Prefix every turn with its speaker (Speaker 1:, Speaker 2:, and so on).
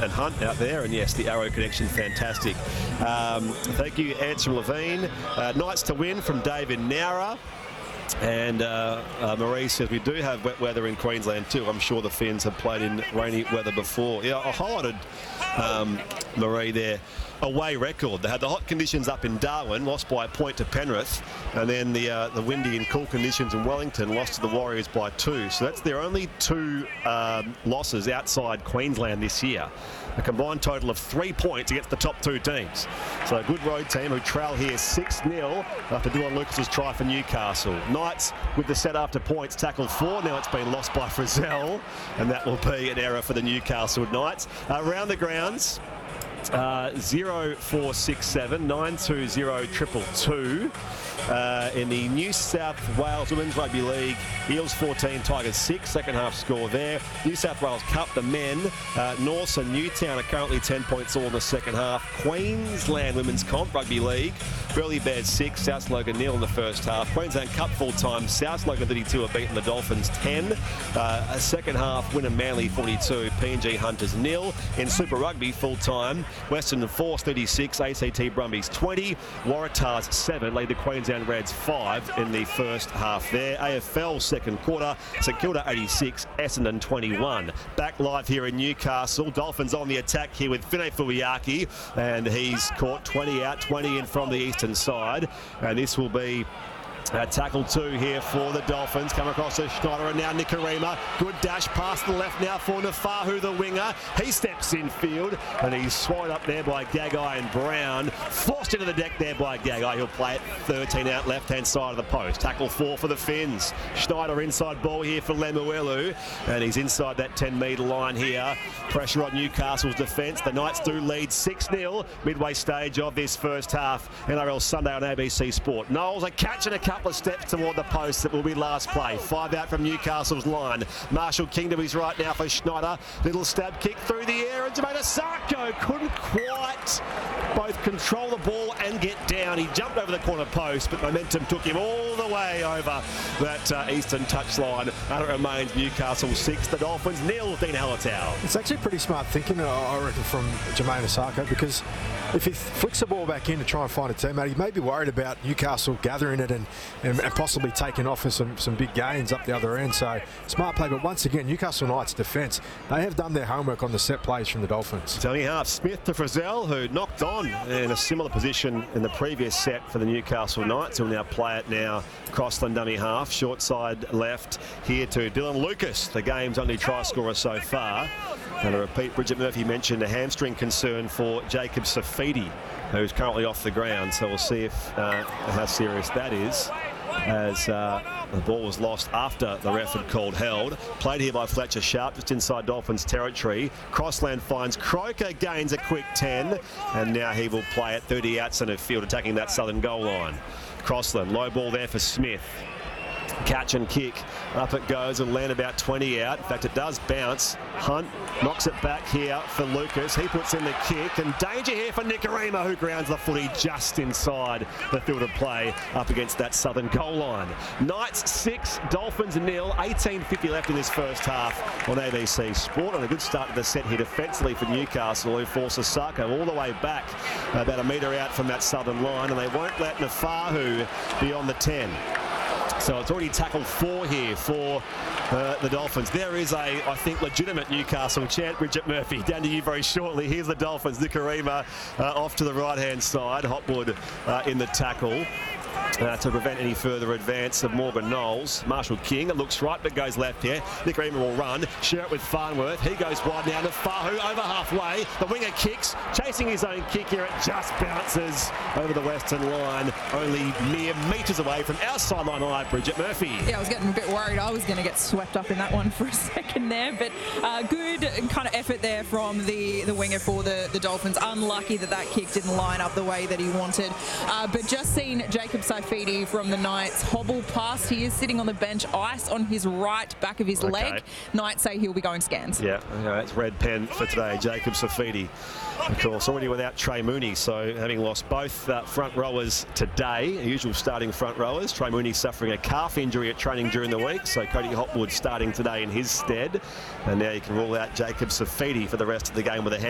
Speaker 1: and Hunt out there, and yes, the Arrow connection, fantastic. Thank you, Ansel Levine. Knights to win from David Nowra. And Marie says we do have wet weather in Queensland too. I'm sure the Finns have played in rainy weather before. Yeah, I highlighted Marie there. Away record. They had the hot conditions up in Darwin, lost by a point to Penrith, and then the windy and cool conditions in Wellington, lost to the Warriors by 2. So that's their only 2 losses outside Queensland this year. A combined total of 3 points against the top 2 teams. So a good road team who trail here 6-0 after Dylan Lucas's try for Newcastle. Knights with the set after points, tackle 4. Now it's been lost by Frizzell, and that will be an error for the Newcastle Knights. Around the grounds, 0467 920 222 in the New South Wales Women's Rugby League. Eels 14, Tigers 6. Second half score there. New South Wales Cup, the men. Norths and Newtown are currently 10 points all in the second half. Queensland Women's Comp Rugby League. Burleigh Bears 6, South Logan 0 in the first half. Queensland Cup full time. South Logan 32 are beating the Dolphins 10. A second half win of Manly 42. PNG Hunters 0. In Super Rugby full time. Western Force 36, ACT Brumbies 20, Waratahs 7, lead the Queensland Reds 5 in the first half there. AFL second quarter, St Kilda 86, Essendon 21. Back live here in Newcastle, Dolphins on the attack here with Fine Fuiaki, and he's caught 20 out, 20 in from the eastern side, and this will be tackle 2 here for the Dolphins. Come across to Schneider and now Nikorima. Good dash past the left now for Nafahu, the winger. He steps in field and he's swallowed up there by Gagai and Brown. Forced into the deck there by Gagai. He'll play it 13 out left-hand side of the post. Tackle 4 for the Finns. Schneider inside ball here for Lemuelu, and he's inside that 10-metre line here. Pressure on Newcastle's defence. The Knights do lead 6-0 midway stage of this first half. NRL Sunday on ABC Sport. Knowles a catch and a couple of steps toward the post. That will be last play. 5 out from Newcastle's line. Marshall Kingdom is right now for Schneider. Little stab kick through the air, and Jermaine Asako couldn't quite both control the ball and get down. He jumped over the corner post, but momentum took him all the way over that eastern touchline, and it remains Newcastle 6, the Dolphins 0. Dean Hallertau.
Speaker 2: It's actually pretty smart thinking, I reckon, from Jermaine Asako, because if he flicks the ball back in to try and find a teammate, he may be worried about Newcastle gathering it and possibly taking off for some big gains up the other end. So smart play, but once again, Newcastle Knights defence, they have done their homework on the set plays from the Dolphins.
Speaker 1: Tony Half, Smith to Frizzell, who knocked on in a similar position in the previous set for the Newcastle Knights, who will now play it now. Crossland dummy half, short side left here to Dylan Lucas, the game's only try scorer so far. And a repeat, Bridget Murphy mentioned a hamstring concern for Jacob Safidi, who's currently off the ground, so we'll see if how serious that is, as the ball was lost after the ref had called held. Played here by Fletcher Sharp, just inside Dolphins territory. Crossland finds Croker, gains a quick 10, and now he will play it 30 out centre field, attacking that southern goal line. Crossland, low ball there for Smith. Catch and kick, up it goes and land about 20 out. In fact, it does bounce. Hunt knocks it back here for Lucas. He puts in the kick, and danger here for Nikorima, who grounds the footy just inside the field of play up against that southern goal line. Knights 6, Dolphins 0. 18:50 left in this first half on ABC Sport, and a good start to the set here defensively for Newcastle, who forces Sako all the way back about a metre out from that southern line, and they won't let Nafahu be on the 10. So it's already tackle 4 here for the Dolphins. There is I think, legitimate Newcastle chant. Bridget Murphy, down to you very shortly. Here's the Dolphins. Nikorima off to the right-hand side. Hopwood in the tackle. To prevent any further advance of Morgan Knowles. Marshall King, it looks right but goes left here. Nikorima will run, share it with Farnworth. He goes wide now to Fahu, over halfway. The winger kicks, chasing his own kick here. It just bounces over the western line, only mere metres away from our sideline eye, Bridget Murphy.
Speaker 3: Yeah, I was getting a bit worried I was going to get swept up in that one for a second there, but good kind of effort there from the winger for the Dolphins. Unlucky that kick didn't line up the way that he wanted, but just seen Jacob Saifidi from the Knights hobble past. He is sitting on the bench, ice on his right back of his leg. Knights say he'll be going scans.
Speaker 1: Yeah, that's red pen for today, Jacob Saifidi. Of course, already without Trey Mooney, so having lost both front rowers today, usual starting front rowers. Trey Mooney suffering a calf injury at training during the week, so Cody Hopwood starting today in his stead. And now you can rule out Jacob Saifidi for the rest of the game with a